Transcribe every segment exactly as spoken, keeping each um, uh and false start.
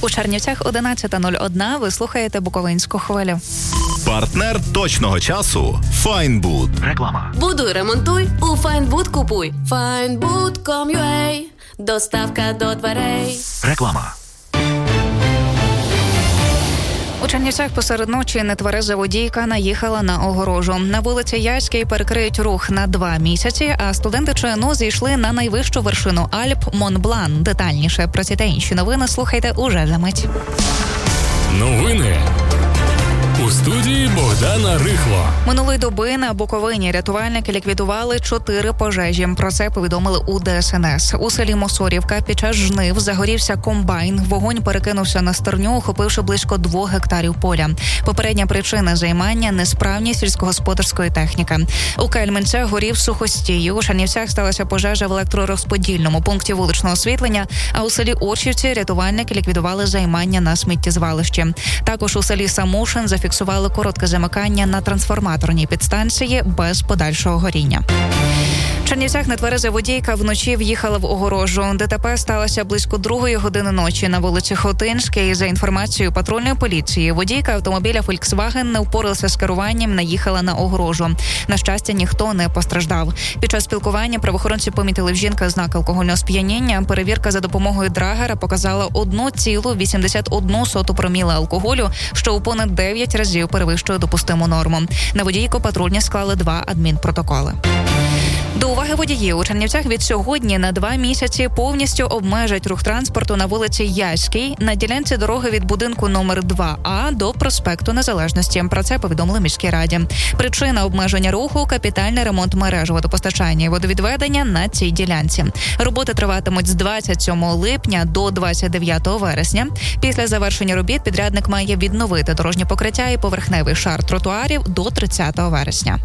У Чернівцях одинадцята нуль один. Ви слухаєте Буковинську хвилю. Партнер точного часу – Файнбуд. Реклама. Будуй, ремонтуй, у Файнбуд купуй. файнбуд крапка ком крапка ю а. Доставка до дверей. Реклама. У Чернівцях посеред ночі нетвереза водійка наїхала на огорожу. На вулиці Яській перекриють рух на два місяці, а студенти ЧНУ зійшли на найвищу вершину Альп Монблан. Детальніше про ці та інші новини слухайте уже за мить. Новини. У студії Богдана Рихло. Минулої доби на Буковині рятувальники ліквідували чотири пожежі. Про це повідомили у Де Ес Ен Ес. У селі Мосорівка під час жнив загорівся комбайн. Вогонь перекинувся на стерню, охопивши близько двох гектарів поля. Попередня причина займання – несправність сільськогосподарської техніки. У Кельменцях горів сухостій. У Чернівцях сталася пожежа в електророзподільному пункті вуличного освітлення, а у селі Очівці рятувальники ліквідували займання на сміттєзвалищі. Також у селі Самушин зафіксували коротке замикання на трансформаторній підстанції без подальшого горіння. В Чернівцях нетвереза водійка вночі в'їхала в огорожу. Де Те Пе сталося близько другої години ночі на вулиці Хотинській. За інформацією патрульної поліції, водійка автомобіля Volkswagen не впоралася з керуванням, наїхала на огорожу. На щастя, ніхто не постраждав. Під час спілкування правоохоронці помітили в жінки знак алкогольного сп'яніння. Перевірка за допомогою драгера показала одну цілу вісімдесят одну соту проміла алкоголю, що у понад дев'ять разів перевищує допустиму норму. На водійку патрульні склали два адмінпротоколи. До уваги водіїв, у Чернівцях від сьогодні на два місяці повністю обмежать рух транспорту на вулиці Яській на ділянці дороги від будинку номер два А до проспекту Незалежності. Про це повідомили міській раді. Причина обмеження руху – капітальний ремонт мереж водопостачання і водовідведення на цій ділянці. Роботи триватимуть з двадцять сьомого липня до двадцять дев'ятого вересня. Після завершення робіт підрядник має відновити дорожнє покриття і поверхневий шар тротуарів до тридцятого вересня.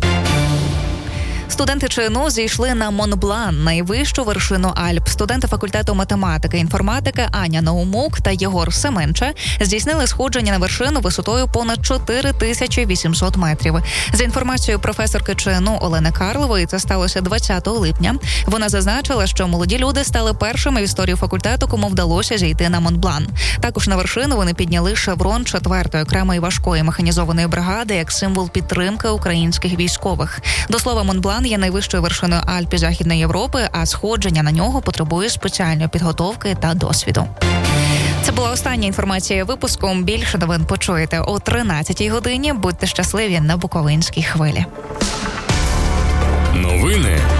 Студенти ЧНУ зійшли на Монблан, найвищу вершину Альп. Студенти факультету математики і інформатики Аня Наумук та Єгор Семенча здійснили сходження на вершину висотою понад чотири тисячі вісімсот метрів. За інформацією професорки ЧНУ Олени Карлової, це сталося двадцятого липня. Вона зазначила, що молоді люди стали першими в історії факультету, кому вдалося зійти на Монблан. Також на вершину вони підняли шеврон четвертої окремої важкої механізованої бригади як символ підтримки українських військових. До слова, Монблан є найвищою вершиною Альпів Західної Європи, а сходження на нього потребує спеціальної підготовки та досвіду. Це була остання інформація випуску. Більше новин почуєте о тринадцятій годині. Будьте щасливі на Буковинській хвилі. Новини